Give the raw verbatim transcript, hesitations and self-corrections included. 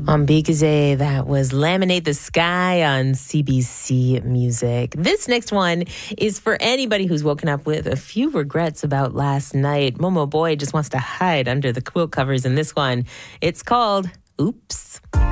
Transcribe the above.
On Bigazé, that was Laminate the Sky on C B C Music. This next one is for anybody who's woken up with a few regrets about last night. Momo Boy just wants to hide under the quilt covers in this one. It's called Oops.